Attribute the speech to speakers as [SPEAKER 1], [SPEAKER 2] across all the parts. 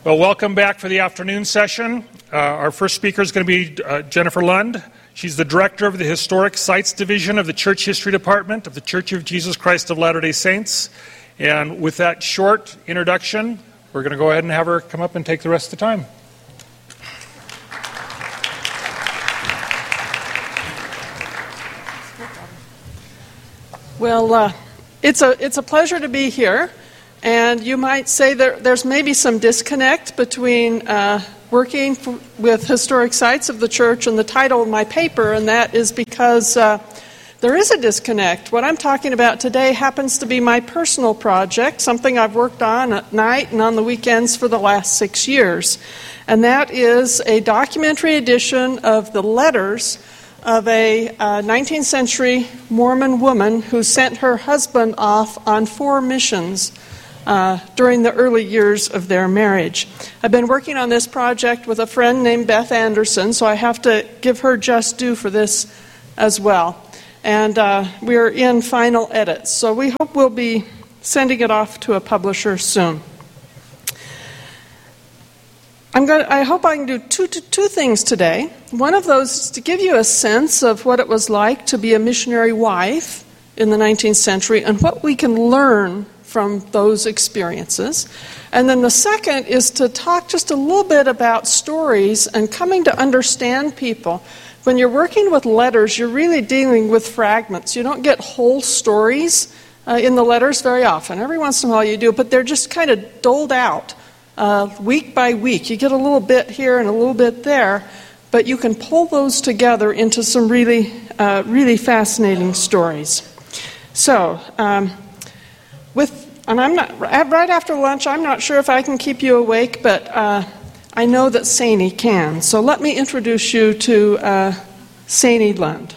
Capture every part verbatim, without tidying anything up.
[SPEAKER 1] Well, welcome back for the afternoon session. Uh, our first speaker is going to be uh, Jennifer Lund. She's the director of the Historic Sites Division of the Church History Department of the Church of Jesus Christ of Latter-day Saints. And with that short introduction, we're going to go ahead and have her come up and take the rest of the time.
[SPEAKER 2] Well, uh, it's a it's a pleasure to be here. And you might say there, there's maybe some disconnect between uh, working f- with historic sites of the church and the title of my paper, and that is because uh, there is a disconnect. What I'm talking about today happens to be my personal project, something I've worked on at night and on the weekends for the last six years. And that is a documentary edition of the letters of a uh, nineteenth century Mormon woman who sent her husband off on four missions Uh, during the early years of their marriage. I've been working on this project with a friend named Beth Anderson, so I have to give her just due for this as well. And uh, we're in final edits, so we hope we'll be sending it off to a publisher soon. I'm going. I hope I can do two, two, two things today. One of those is to give you a sense of what it was like to be a missionary wife in the nineteenth century and what we can learn from those experiences. And then the second is to talk just a little bit about stories and coming to understand people. When you're working with letters, you're really dealing with fragments. You don't get whole stories uh, in the letters very often. Every once in a while you do, but they're just kind of doled out uh, week by week. You get a little bit here and a little bit there, but you can pull those together into some really, uh, really fascinating stories. So, um, with And I'm not right after lunch. I'm not sure if I can keep you awake, but uh, I know that Saini can. So let me introduce you to uh, Saini Lund.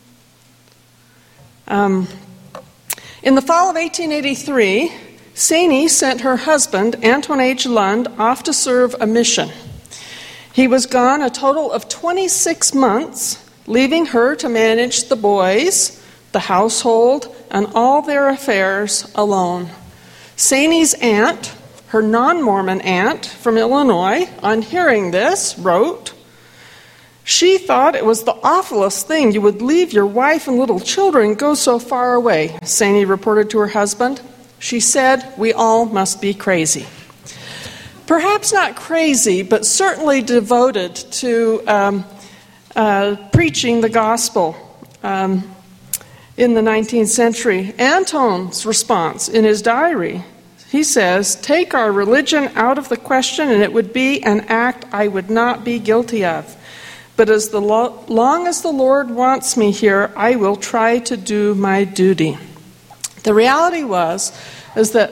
[SPEAKER 2] Um, in the fall of eighteen eighty-three, Saini sent her husband, Anton H. Lund, off to serve a mission. He was gone a total of twenty-six months, leaving her to manage the boys, the household, and all their affairs alone. Saini's aunt, her non-Mormon aunt from Illinois, on hearing this, wrote, "She thought it was the awfulest thing you would leave your wife and little children and go so far away," Saini reported to her husband. She said, "We all must be crazy." Perhaps not crazy, but certainly devoted to um, uh, preaching the gospel. Um, In the nineteenth century, Anton's response in his diary, he says, "Take our religion out of the question and it would be an act I would not be guilty of. But as the lo- long as the Lord wants me here, I will try to do my duty." The reality was is that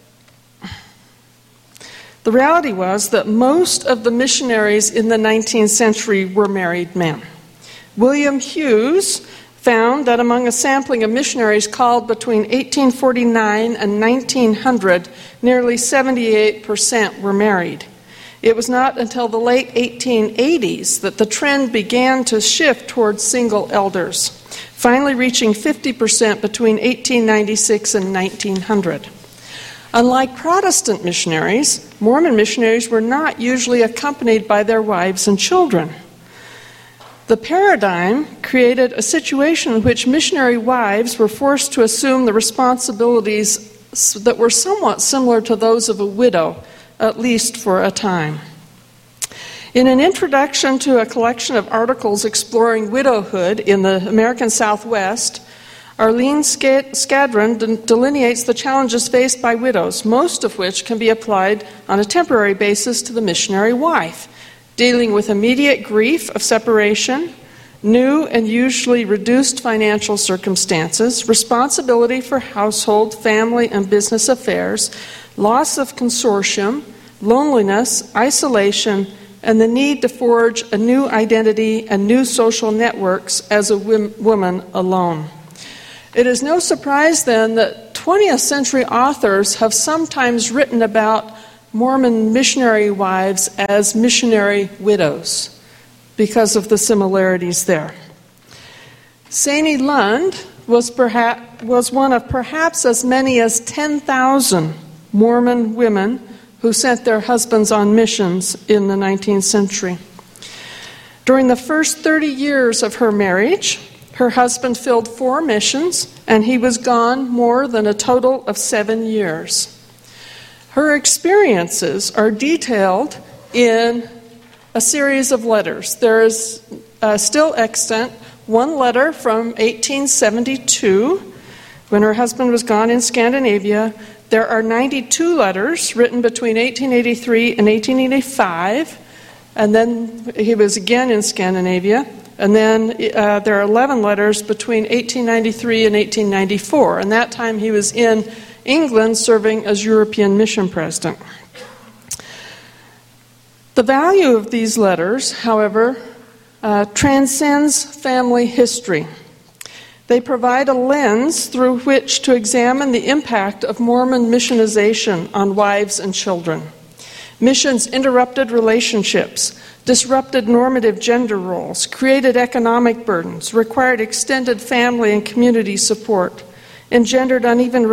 [SPEAKER 2] the reality was that most of the missionaries in the nineteenth century were married men. William Hughes found that among a sampling of missionaries called between eighteen forty-nine and nineteen hundred, nearly seventy-eight percent were married. It was not until the late eighteen eighties that the trend began to shift towards single elders, finally reaching fifty percent between eighteen ninety-six and nineteen hundred. Unlike Protestant missionaries, Mormon missionaries were not usually accompanied by their wives and children. The paradigm created a situation in which missionary wives were forced to assume the responsibilities that were somewhat similar to those of a widow, at least for a time. In an introduction to a collection of articles exploring widowhood in the American Southwest, Arlene Skadron delineates the challenges faced by widows, most of which can be applied on a temporary basis to the missionary wife, dealing with immediate grief of separation, new and usually reduced financial circumstances, responsibility for household, family, and business affairs, loss of consortium, loneliness, isolation, and the need to forge a new identity and new social networks as a woman alone. It is no surprise then that twentieth century authors have sometimes written about Mormon missionary wives as missionary widows because of the similarities there. Saini Lund was perhaps was one of perhaps as many as ten thousand Mormon women who sent their husbands on missions in the nineteenth century. During the first thirty years of her marriage, her husband filled four missions, and he was gone more than a total of seven years. Her experiences are detailed in a series of letters. There is uh, still extant one letter from eighteen seventy-two, when her husband was gone in Scandinavia. There are ninety-two letters written between eighteen eighty-three and eighteen eighty-five, and then he was again in Scandinavia. And then uh, there are eleven letters between eighteen ninety-three and eighteen ninety-four, and that time he was in England serving as European mission president. The value of these letters, however, uh, transcends family history. They provide a lens through which to examine the impact of Mormon missionization on wives and children. Missions interrupted relationships, disrupted normative gender roles, created economic burdens, required extended family and community support, engendered uneven